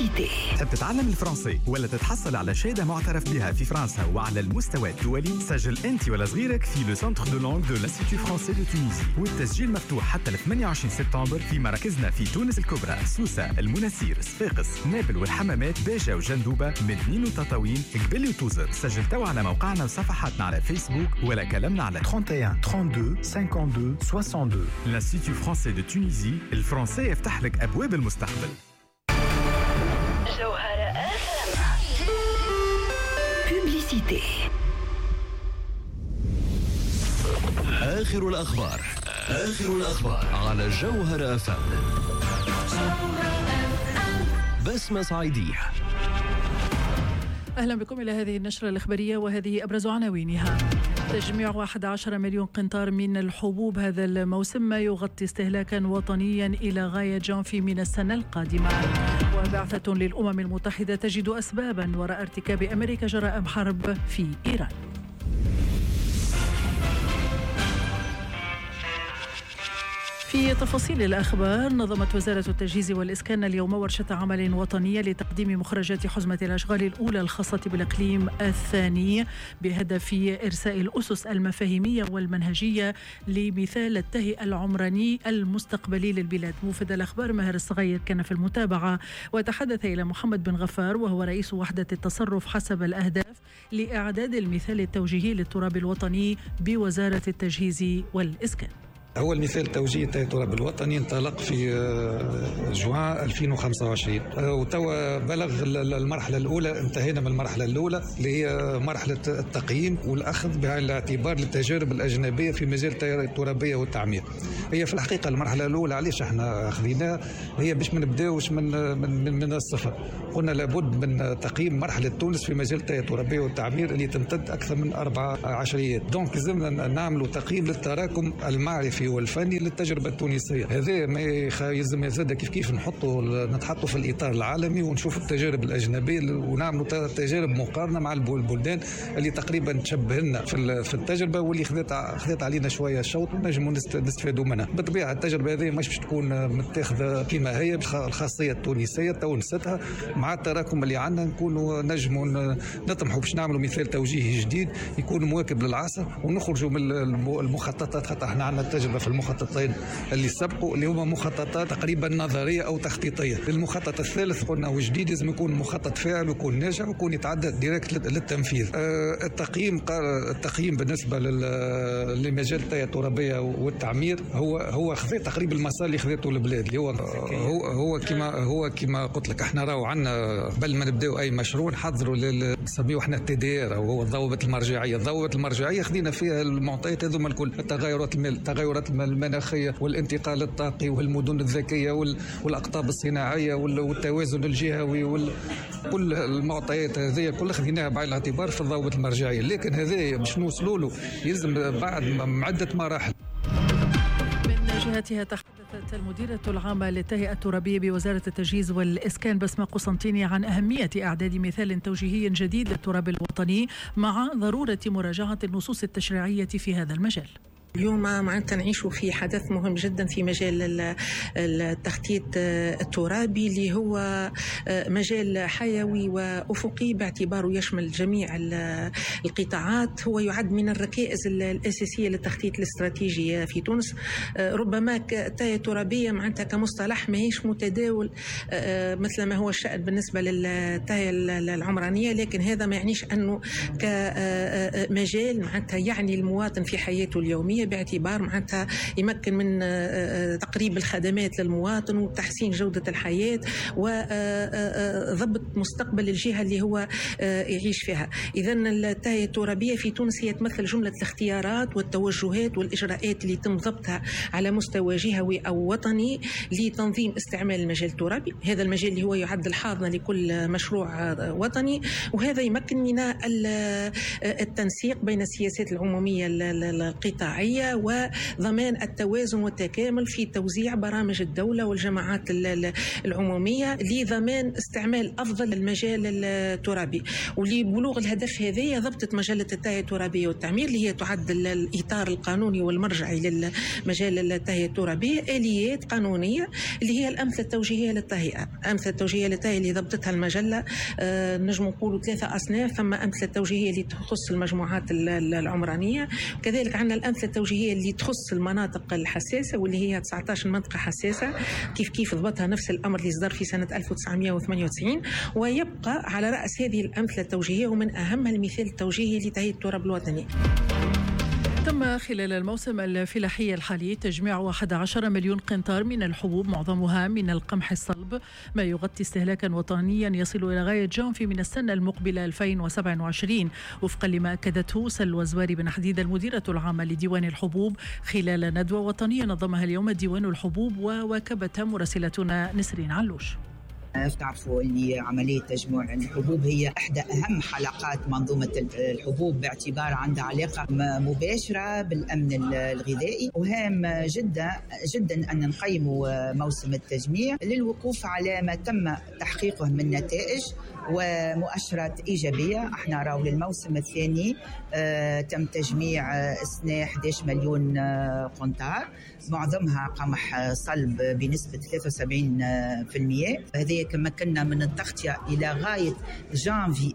بوبليسيتي. تحب تتعلم الفرنسي ولا تتحصل على شهادة معترف بها في فرنسا وعلى المستوى الدولي؟ سجل أنت ولا صغيرك في لو سنتر دو لانغ دو l'Institut français de Tunisie، والتسجيل مفتوح حتى ل 28 سبتمبر في مراكزنا في تونس الكبرى، سوسة، المناسير، صفاقس، نابل والحمامات، باجة وجندوبة، مدنين وتطاوين، قبل وتوزر. سجل توا على موقعنا وصفحاتنا على فيسبوك ولا كلمنا على 31 32 52 62. l'Institut français de Tunisie، الفرنسي يفتح لك أبواب المستقبل. جوهرة FM بوبليسيتي. آخر الأخبار على جوهرة FM. بسمة صعيدية. أهلا بكم إلى هذه النشرة الإخبارية، وهذه أبرز عناوينها. تجميع 11 مليون قنطار من الحبوب هذا الموسم ما يغطي استهلاكا وطنيا إلى غاية جانفي من السنة القادمة. وبعثة للأمم المتحدة تجد أسبابا وراء ارتكاب أمريكا جرائم حرب في إيران. في تفاصيل الأخبار، نظمت وزارة التجهيز والإسكان اليوم ورشة عمل وطنية لتقديم مخرجات حزمة الأشغال الأولى الخاصة بالإقليم الثاني بهدف إرساء الأسس المفاهيمية والمنهجية لمثال التهيئة العمراني المستقبلي للبلاد. موفد الأخبار ماهر الصغير كان في المتابعة وتحدث إلى محمد بن غفار وهو رئيس وحدة التصرف حسب الأهداف لإعداد المثال التوجيهي للتراب الوطني بوزارة التجهيز والإسكان. هو المثال التوجيهي تاع التراب الوطني انطلق في جوان 2025 وتوا بلغ المرحلة الأولى. انتهينا من المرحلة الأولى اللي هي مرحلة التقييم والأخذ بعين الاعتبار للتجارب الأجنبية في مجال الترابية والتعمير. هي في الحقيقة المرحلة الأولى علاش احنا أخذيناها هي باش ما نبداوش من الصفر. قلنا لابد من تقييم مرحلة تونس في مجال الترابية والتعمير اللي تمتد أكثر من 4 عشريات. دونك لازمنا نعملوا تقييم للتراكم المعرفي والفني للتجربة التونسية. هذا ما يلزم يزيد كيف نتحطوا في الإطار العالمي ونشوف التجارب الأجنبية ونعملوا تجارب مقارنة مع البلدان اللي تقريبا تشبه لنا في التجربة واللي خذت علينا شوية الشوط ونجموا نستفادوا منها. بالطبيعة التجربة هذه مش تكون متاخذة كما هي الخاصية التونسية تونستها مع التراكم اللي عندنا نكونوا نجموا نطمحوا باش نعملوا مثال توجيهي جديد يكون مواكب للعصر ونخرجوا من المخططات. خاطر احنا عندنا التجربة في المخططين اللي سبقوا اللي هما مخططات تقريبا نظرية أو تخطيطية. المخطط الثالث قلنا هو جديد لازم يكون مخطط فاعل ويكون ناجح ويكون يتعدى ديريكت للتنفيذ. التقييم بالنسبة لمجال الترابية والتعمير هو خذ تقريبا المسار اللي خذته البلاد اللي هو كما قلت لك. احنا راهو عندنا قبل ما نبداو أي مشروع نحضروا نسميوه احنا TDR أو هو الضوابط المرجعية. الضوابط المرجعية خذينا فيها المعطيات هذوما الكل، التغيرات المناخية والانتقال الطاقي والمدن الذكية والأقطاب الصناعية والتوازن الجهوي كل المعطيات هذه كلها خذيناها بعين الاعتبار في الضوابط المرجعية. لكن هذا باش نوصلوا له يلزم بعد عدة مراحل. من جهتها تحدثت المديرة العامة للتهيئة الترابية بوزارة التجهيز والإسكان بسمة قسنطيني عن أهمية إعداد مثال توجيهي جديد للتراب الوطني مع ضرورة مراجعة النصوص التشريعية في هذا المجال. اليوم معناتها نعيش في حدث مهم جدا في مجال التخطيط الترابي اللي هو مجال حيوي وأفقي باعتباره يشمل جميع القطاعات. هو يعد من الركائز الأساسية للتخطيط الاستراتيجي في تونس. ربما التهيئة الترابية معناتها كمصطلح ماهيش متداول مثل ما هو الشأن بالنسبة للتهيئة العمرانية، لكن هذا ما يعنيش أنه كمجال معناتها يعني المواطن في حياته اليومية باعتبار معناتها يمكن من تقريب الخدمات للمواطن وتحسين جودة الحياة وضبط مستقبل الجهة اللي هو يعيش فيها. إذن التهيئة الترابية في تونس هي تمثل جملة الاختيارات والتوجهات والإجراءات اللي تم ضبطها على مستوى جهوي أو وطني لتنظيم استعمال المجال الترابي. هذا المجال اللي هو يعد الحاضنة لكل مشروع وطني، وهذا يمكن من التنسيق بين السياسات العمومية القطاعية العمرانية وضمان التوازن والتكامل في توزيع برامج الدولة والجماعات العمومية لضمان استعمال أفضل المجال الترابي. ولبلوغ الهدف هذا ضبطت مجلة التهيئة الترابية والتعمير اللي هي تعد الإطار القانوني والمرجعي للمجال التهيئة الترابية آليات قانونية اللي هي الأمثلة التوجيهية للتهيئة. أمثلة التوجيهية للتهيئة اللي ضبطتها المجلة نجم نقولوا 3 أصناف. ثم أمثلة التوجيهية اللي تخص المجموعات العمرانية، كذلك عندنا الأمثلة التوجيهية اللي تخص المناطق الحساسة واللي هي 19 منطقة حساسة كيف ضبطها نفس الأمر اللي صدر في سنة 1998. ويبقى على رأس هذه الأمثلة التوجيهية ومن أهمها المثال التوجيهي لتهيئة التراب الوطني. تم خلال الموسم الفلاحي الحالي تجميع 11 مليون قنطار من الحبوب معظمها من القمح الصلب، ما يغطي استهلاكا وطنيا يصل إلى غاية جانفي من السنة المقبلة 2027 وفقا لما أكدته سلوى الزواري بن حديد المديرة العامة لديوان الحبوب خلال ندوة وطنية نظمها اليوم ديوان الحبوب وواكبتها مراسلتنا نسرين علوش. تعرفوا اللي عملية تجميع الحبوب هي إحدى أهم حلقات منظومة الحبوب باعتبار عندها علاقة مباشرة بالأمن الغذائي، وهام جدا أن نقيم موسم التجميع للوقوف على ما تم تحقيقه من نتائج ومؤشرات إيجابية. احنا راو للموسم الثاني تم تجميع 11 مليون قنطار، معظمها قمح صلب بنسبة 73%. هذه كما كنا من التغطية إلى غاية جانفي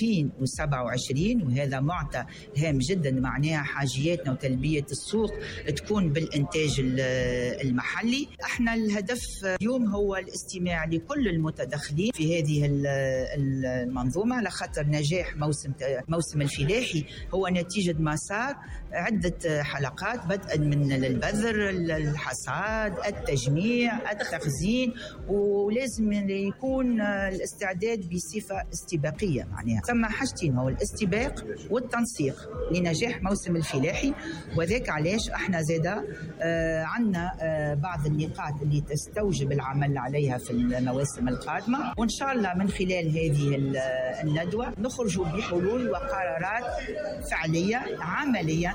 2027، وهذا معطى هام جدا، معناها حاجياتنا وتلبية السوق تكون بالإنتاج المحلي. احنا الهدف اليوم هو الاستماع لكل المتدخلين في هذه المنظومة، لخاطر نجاح موسم الفلاحي هو نتيجة مسار عدة حلقات بدءا من البذر، الحصاد، التجميع، التخزين، ولازم يكون الاستعداد بصفة استباقية. معناها ثم حاجتين، هو الاستباق والتنسيق لنجاح موسم الفلاحي، وذاك علاش احنا زادا عندنا بعض النقاط اللي تستوجب العمل عليها في المواسم القادمة، وإن شاء الله من خلال هذه الندوة نخرج بحلول وقرارات فعلية عملية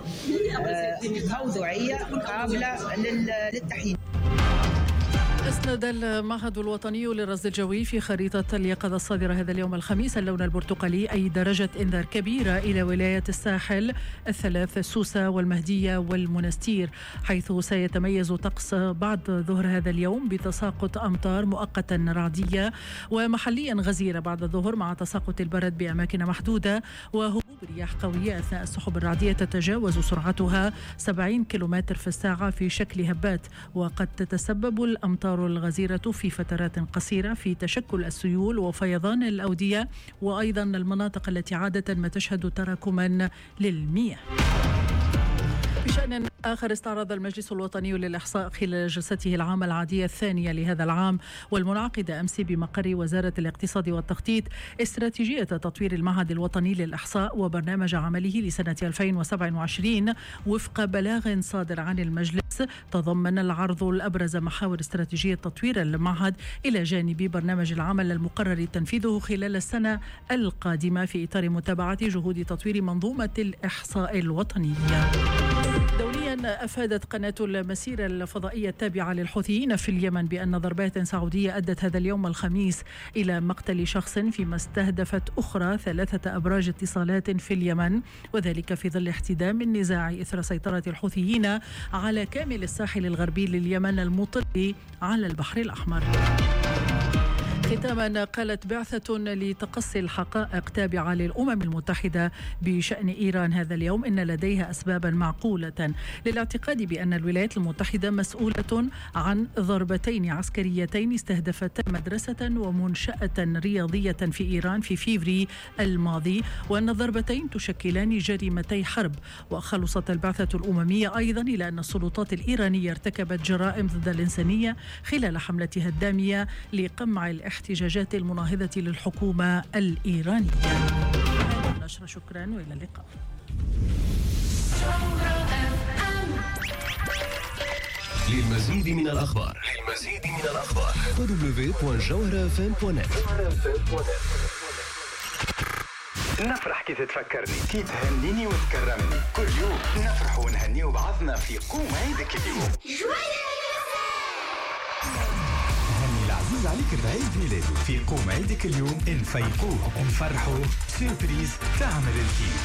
موضوعية قابلة للتحيين. أسند المعهد الوطني للرصد الجوي في خريطة اليقظة الصادرة هذا اليوم الخميس اللون البرتقالي أي درجة إنذار كبيرة إلى ولاية الساحل الثلاث سوسة والمهدية والمنستير، حيث سيتميز طقس بعد ظهر هذا اليوم بتساقط أمطار مؤقتا رعدية ومحليا غزيرة بعد الظهر مع تساقط البرد بأماكن محدودة وهبوب رياح قوية أثناء السحب الرعدية تتجاوز سرعتها 70 كيلومتر في الساعة في شكل هبات، وقد تتسبب الأمطار الغزيرة في فترات قصيرة في تشكل السيول وفيضان الأودية وأيضا المناطق التي عادة ما تشهد تراكما للمياه. بشأن آخر، استعرض المجلس الوطني للإحصاء خلال جلسته العامة العادية الثانية لهذا العام والمنعقدة أمس بمقر وزارة الاقتصاد والتخطيط استراتيجية تطوير المعهد الوطني للإحصاء وبرنامج عمله لسنة 2027 وفق بلاغ صادر عن المجلس تضمن العرض الأبرز محاور استراتيجية تطوير المعهد إلى جانب برنامج العمل المقرر تنفيذه خلال السنة القادمة في إطار متابعة جهود تطوير منظومة الإحصاء الوطنية. دوليا، أفادت قناة المسيرة الفضائية التابعة للحوثيين في اليمن بأن ضربات سعودية أدت هذا اليوم الخميس إلى مقتل شخص فيما استهدفت أخرى 3 أبراج اتصالات في اليمن، وذلك في ظل احتدام النزاع إثر سيطرة الحوثيين على كامل الساحل الغربي لليمن المطل على البحر الأحمر. ختاما، قالت بعثة لتقصي الحقائق تابعة للأمم المتحدة بشأن إيران هذا اليوم إن لديها أسبابا معقولة للاعتقاد بأن الولايات المتحدة مسؤولة عن ضربتين عسكريتين استهدفتا مدرسة ومنشأة رياضية في إيران في فيفري الماضي، وأن الضربتين تشكلان جريمتي حرب. وخلصت البعثة الأممية أيضا إلى أن السلطات الإيرانية ارتكبت جرائم ضد الإنسانية خلال حملتها الدامية لقمع الاحتجاجات المناهضة للحكومة الإيرانية. نشرة، شكرا وإلى اللقاء. للمزيد من الأخبار www.jawharafm.net. نفرح كي تتفكرني، كي تهنيني وتكرمني. كل يوم نفرح ونهني بعضنا في قوم عيدك اليوم. هني العزيز عليك بعيد ميلاده في قوم عيدك اليوم. نفيقوه ونفرحوا سيربريز تعمل الكيف.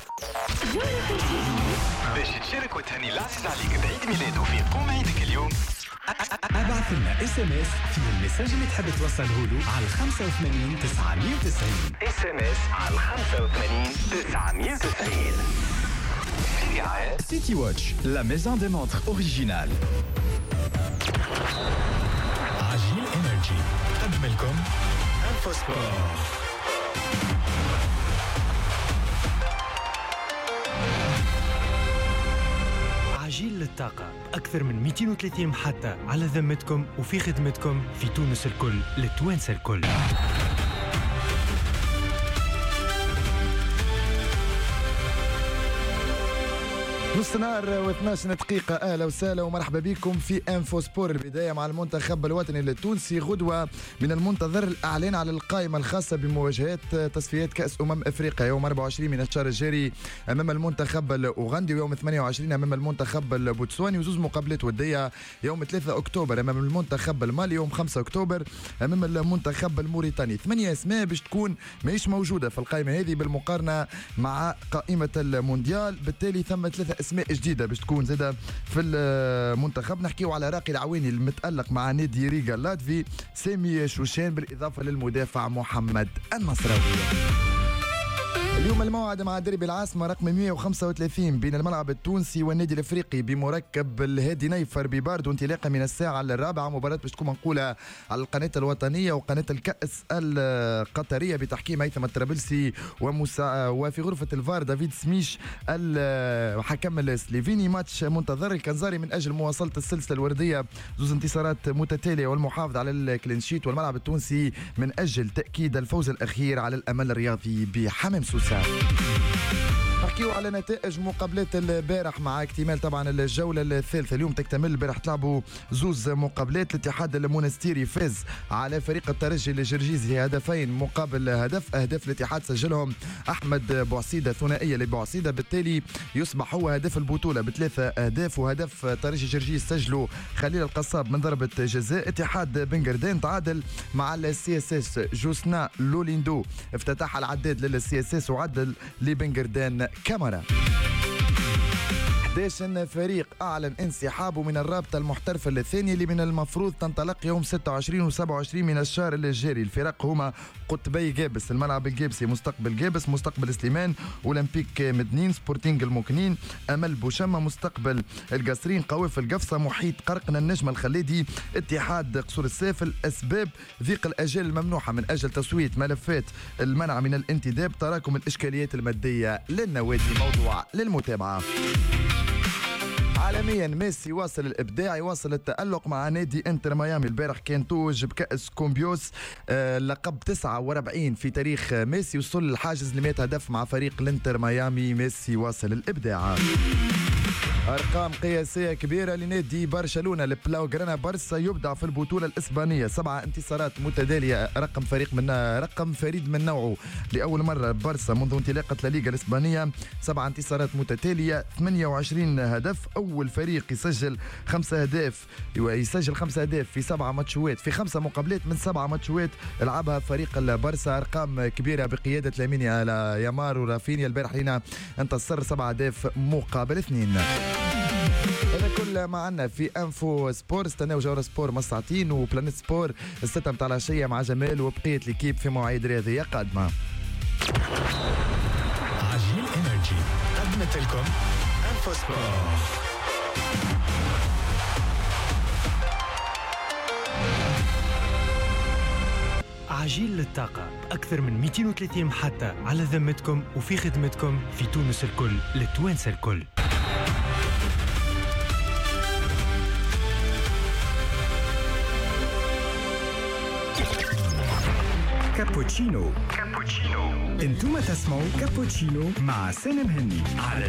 باش تشارك وتهني العزيز عليك بعيد ميلاده في قوم عيدك اليوم، ابعث لنا SMS فيه المساج اللي تحب توصله له على 85 990. SMS على 85 990. برعاية سيتي واتش، لا ميزون دي مونتر اوريجينال. عجيل انرجي قدم لكم انفوسبور. عجيل للطاقة، أكثر من 230 محطة على ذمتكم وفي خدمتكم في تونس الكل، للتوانسة الكل. نص نهار و12 دقيقة. أهلا وسهلا ومرحبا بكم في انفو سبور. البداية مع المنتخب الوطني التونسي. غدوة من المنتظر الإعلان على القائمة الخاصة بمواجهات تصفيات كأس أفريقيا يوم 24 من الشهر الجاري أمام المنتخب الأوغندي، ويوم 28 أمام المنتخب البوتسواني، وزوز مقابلات ودية يوم 3 أكتوبر أمام المنتخب المالي، يوم 5 أكتوبر أمام المنتخب الموريتاني. 8 أسماء باش تكون ماهيش موجودة في القائمة هذه بالمقارنة مع قائمة المونديال، بالتالي ثم 3 اسماء جديده باش تكون زاده في المنتخب. نحكيو على راقي العواني المتالق مع نادي ريغا اللاتفي سامي شوشان، بالاضافه للمدافع محمد النصراوي. اليوم الموعد مع دربي العاصمة رقم 135 بين الملعب التونسي والنادي الافريقي بمركب الهادي نيفر بباردو، انطلاقا من الساعة 4. مباراة باش تكون منقولة على القناة الوطنية وقناة الكأس القطرية بتحكيم هيثم الطرابلسي وفي غرفة الفار دافيد سميش الحكم السلوفيني. ماتش منتظر الكنزاري من أجل مواصلة السلسلة الوردية، زوز انتصارات متتالية والمحافظة على الكلينشيت، والملعب التونسي من أجل تأكيد الفوز الأخير على الأمل الرياضي بحمام سوسة. نحكيو على نتائج مقابلات البارح مع اكتمال طبعا الجولة الثالثة. اليوم تكتمل. البارح تلعبوا زوز مقابلات. الاتحاد المونستيري فاز على فريق الترجي الجرجيزي هدفين مقابل هدف. أهداف الاتحاد سجلهم أحمد بوعصيدة، ثنائية لبوعصيدة، بالتالي يصبح هو هدف البطولة ب3 أهداف. وهدف ترجي جرجيز سجله خليل القصاب من ضربة جزاء. اتحاد بنغردان تعادل مع السي اس اس. جوسنا لوليندو افتتح العداد للسي اس اس وعدل لبنغردان كاميرا. 11 فريق أعلن انسحابه من الرابطة المحترفة الثانية اللي من المفروض تنطلق يوم 26 و27 من الشهر الجاري. الفرق هما قطبي جابس، الملعب الجابسي، مستقبل جابس، مستقبل سليمان، أولمبيك مدنين، سبورتينغ المكنين، أمل بوشمة، مستقبل القصرين، قواف القفصة، محيط قرقنا، النجم الخليدي، اتحاد قصور السافل. أسباب ضيق الأجال الممنوحة من أجل تصويت ملفات المنع من الانتداب، تراكم الإشكاليات المادية للنوادي. موضوع للمتابعة. عالميا ميسي واصل الابداع، يواصل التألق مع نادي انتر ميامي. البارح كان توج بكأس كومبيوس، لقب 49 في تاريخ ميسي، وصل الحاجز ل 100 هدف مع فريق الانتر ميامي. ميسي واصل الابداع. أرقام قياسية كبيرة لنادي برشلونة. البلاوغرانا بارسا يبدع في البطولة الإسبانية، 7 انتصارات متتالية، رقم فريد من نوعه. لأول مرة بارسا منذ انطلاقة الليغا الإسبانية 7 انتصارات متتالية، 28 هدف. أول فريق يسجل 5 أهداف، ويسجل 5 أهداف في 7 ماتشات، في 5 مقابلات من 7 ماتشات لعبها فريق البارسا. أرقام كبيرة بقيادة لامين يامال ورافينيا. البارح لنا انتصر 7 أهداف مقابل 2. هذا كل ما عنا في انفو سبور. استناو جوهر سبور مساعتين وبلانيت سبور الستة متاع العشية مع جمال وبقية ليكيب في مواعيد رياضية قادمة. عجيل انرجي قدمت لكم انفو سبور. عجيل للطاقة، أكثر من 230 محطة على ذمتكم وفي خدمتكم في تونس الكل، للتوانسة الكل. كابوتشينو. انتم تسمعوا كابوتشينو مع سالم هني على